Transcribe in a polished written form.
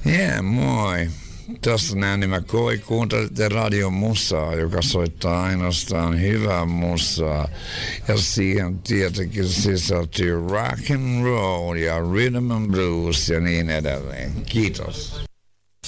Moi. Tuossa näin, niin mä kuuntelitte Radio Musaa, joka soittaa ainoastaan hyvää musaa. Ja siihen tietenkin sisältyy rock and roll ja rhythm and blues ja niin edelleen. Kiitos.